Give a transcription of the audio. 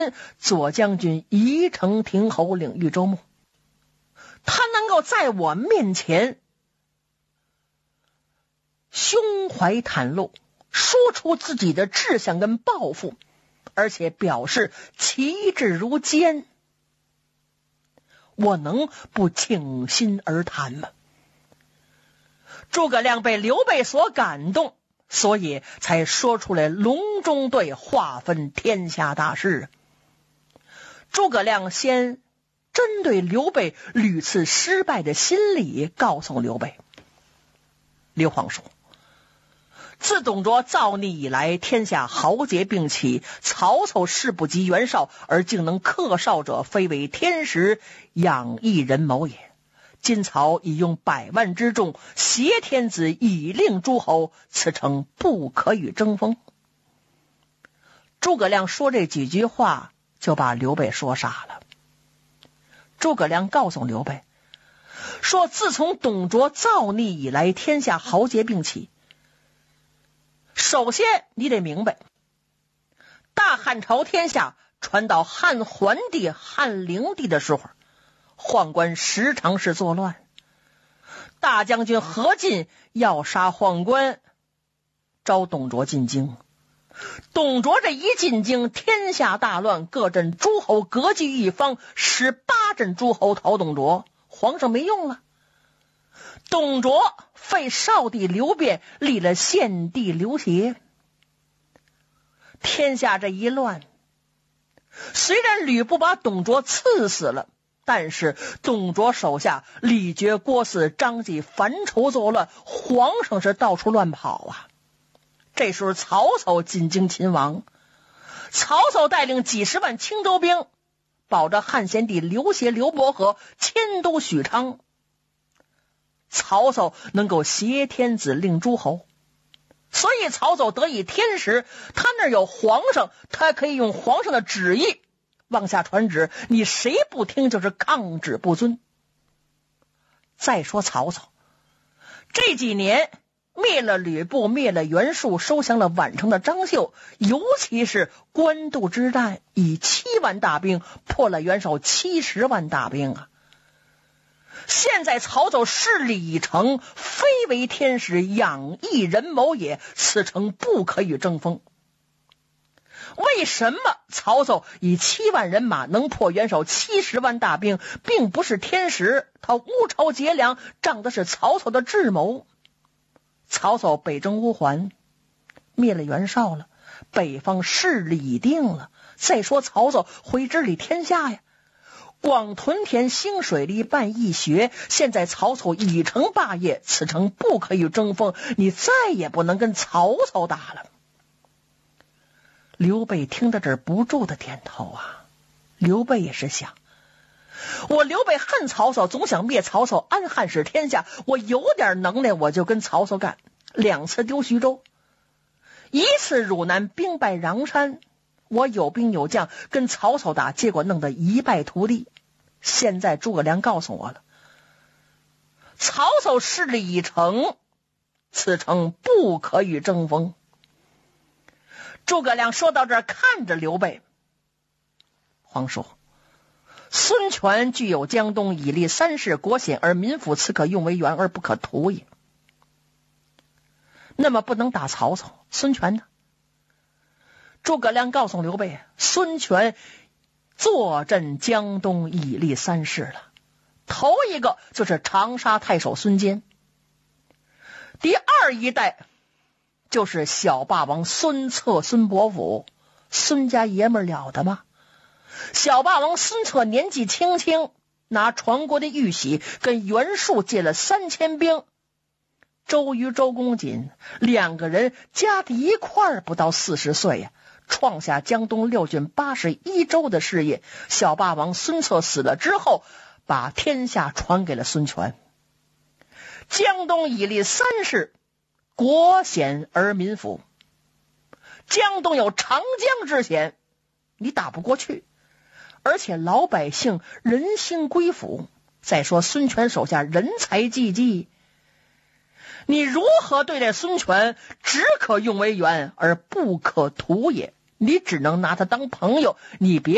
左将军宜城亭侯领豫州牧，他能够在我面前胸怀袒露，说出自己的志向跟抱负，而且表示旗帜如坚，我能不倾心而谈吗？诸葛亮被刘备所感动，所以才说出来隆中对，划分天下大事。诸葛亮先针对刘备屡次失败的心理告诉刘备：刘皇叔，自董卓造逆以来，天下豪杰并起，曹操事不及袁绍，而竟能克绍者，非为天时养一人谋也。今曹已用100万之众挟天子以令诸侯，此诚不可与争锋。诸葛亮说这几句话，就把刘备说傻了。诸葛亮告诉刘备说，自从董卓造逆以来，天下豪杰并起。首先你得明白，大汉朝天下传到汉桓帝、汉灵帝的时候，宦官时常是作乱。大将军何进要杀宦官，招董卓进京。董卓这一进京，天下大乱，各镇诸侯各据一方，18镇诸侯讨董卓，皇上没用了。董卓废少帝刘辩，立了献帝刘协。天下这一乱，虽然吕布把董卓刺死了，但是董卓手下李傕、郭汜、张继反仇作乱，皇上是到处乱跑啊。这时候曹操进京勤王，曹操带领几十万青州兵，保着汉献帝刘协、刘伯和迁都许昌。曹操能够挟天子令诸侯，所以曹操得以天时，他那儿有皇上，他可以用皇上的旨意往下传旨，你谁不听就是抗旨不遵。再说曹操这几年灭了吕布，灭了袁术，收降了宛城的张绣，尤其是官渡之战，以7万大兵破了袁绍70万大兵啊。现在曹操势力已成，非为天时养一人谋也，此诚不可与争锋。为什么曹操以7万人马能破袁绍70万大兵，并不是天时，他乌巢劫粮，仗的是曹操的智谋。曹操北征乌桓，灭了袁绍了，北方势力已定了。再说曹操会治理天下呀，广屯田，兴水利，办义学，现在曹操已成霸业，此诚不可与争锋，你再也不能跟曹操打了。刘备听到这儿不住的点头啊。刘备也是想，我刘备恨曹操，总想灭曹操，安汉使天下，我有点能耐我就跟曹操干。2次丢徐州，一次汝南兵败穰山，我有兵有将跟曹操打，结果弄得一败涂地。现在诸葛亮告诉我了，曹操势力已成，此诚不可与争锋。诸葛亮说到这儿，看着刘备，皇叔，孙权具有江东，以立3世，国险而民富，此可用为援而不可图也。那么不能打曹操，孙权呢？诸葛亮告诉刘备，孙权坐镇江东，以立3世了。头一个就是长沙太守孙坚，第2一代就是小霸王孙策、孙伯符。孙家爷们了得吗？小霸王孙策年纪轻轻，拿传国的玉玺跟袁术借了3000兵，周瑜、周公瑾2个人加在一块儿不到40岁呀，创下江东6郡81州的事业。小霸王孙策死了之后，把天下传给了孙权。江东以立3世，国险而民富。江东有长江之险，你打不过去，而且老百姓人心归附。再说孙权手下人才济济，你如何对待孙权？只可用为援而不可图也，你只能拿他当朋友，你别